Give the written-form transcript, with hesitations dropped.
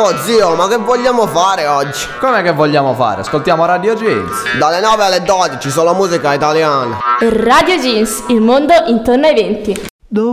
Oh zio, ma che vogliamo fare oggi? Come che vogliamo fare? Ascoltiamo Radio Jeans. Dalle 9 alle 12 solo musica italiana. Radio Jeans, il mondo intorno ai 20.